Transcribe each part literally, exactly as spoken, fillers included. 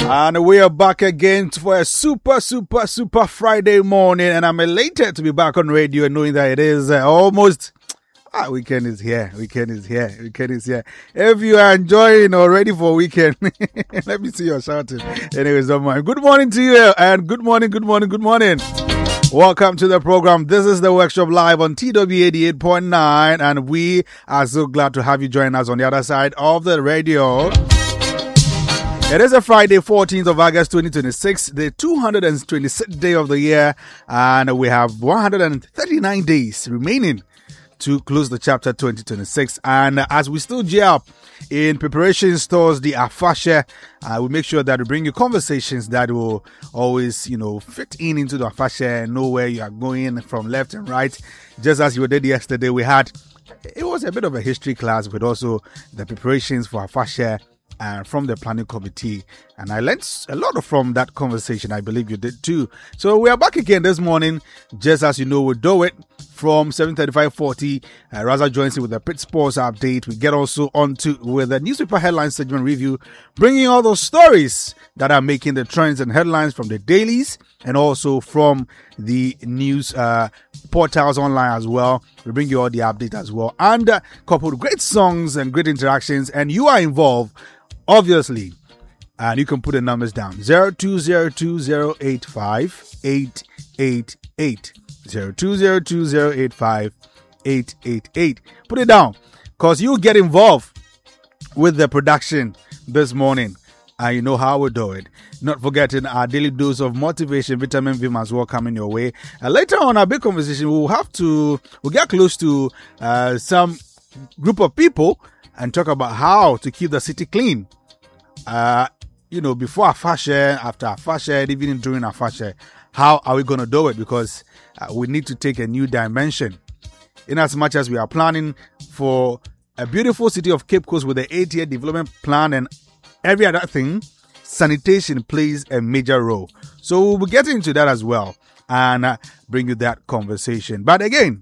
And we are back again for a super, super, super Friday morning. And I'm elated to be back on radio and knowing that it is uh, almost... Ah, weekend is here. Weekend is here. Weekend is here. If you are enjoying or ready for weekend, let me see your shouting. Anyways, don't mind. Good morning to you. And good morning, good morning, good morning. Welcome to the program. This is the Workshop Live on T W eighty-eight point nine. And we are so glad to have you join us on the other side of the radio. It is a Friday, fourteenth of August, twenty twenty-six, the two hundred twenty-sixth day of the year, and we have one hundred thirty-nine days remaining to close the chapter twenty twenty-six. And as we still gear up in preparations towards the Afashe, uh, we make sure that we bring you conversations that will always, you know, fit in into the Afashe and know where you are going from left and right. Just as you did yesterday, we had, it was a bit of a history class, but also the preparations for Afashe Uh, from the planning committee, and I learned a lot from that conversation. I believe you did too. So we are back again this morning. Just as you know, we do it from seven thirty-five forty. Uh, Raza joins in with the Pit Sports update. We get also on to with the newspaper headline segment review, bringing all those stories that are making the trends and headlines from the dailies and also from the news uh, portals online as well. We bring you all the update as well, and uh, coupled with great songs and great interactions, and you are involved, obviously, and you can put the numbers down. zero two zero two zero eight five eight eight eight. zero two zero two zero eight five eight eight eight. Put it down, because you get involved with the production this morning, and you know how we do it. Not forgetting our daily dose of motivation, vitamin Vim as well coming your way. And later on, our big conversation, we'll have to, we'll get close to uh, some group of people and talk about how to keep the city clean. Uh, you know, before Afashe, after Afashe, even during Afashe, how are we going to do it? Because uh, we need to take a new dimension. In as much as we are planning for a beautiful city of Cape Coast with the eight-year development plan and every other thing, sanitation plays a major role. So we'll be getting into that as well and uh, bring you that conversation. But again,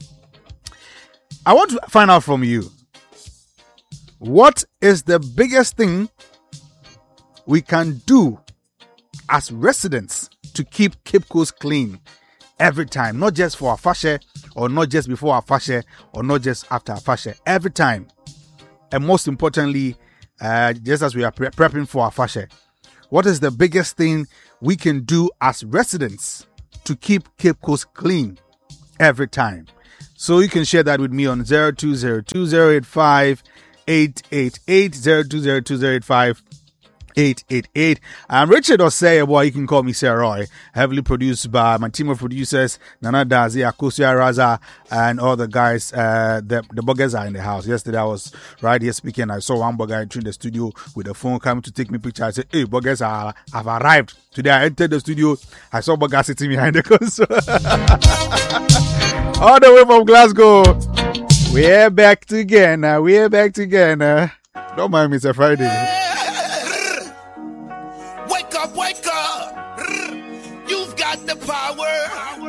I want to find out from you, what is the biggest thing we can do as residents to keep Cape Coast clean every time? Not just for Afashe, or not just before Afashe, or not just after Afashe. Every time. And most importantly, uh, just as we are pre- prepping for Afashe, what is the biggest thing we can do as residents to keep Cape Coast clean every time? So you can share that with me on zero two zero two zero eight five eight eight eight, zero two zero two zero eight five eight eight eight. I'm Richard Osei, boy, you can call me Sarah Roy. Heavily produced by my team of producers, Nana Dazi, Akosia Raza, and all the guys. Uh, the, the buggers are in the house. Yesterday I was right here speaking. I saw one bugger entering the studio with a phone coming to take me picture. I said, hey, buggers are, have arrived. Today I entered the studio. I saw buggers sitting behind the console. All the way from Glasgow. We're back together. We're back together. Don't mind me, it's a Friday. Wake up, wake up. You've got the power.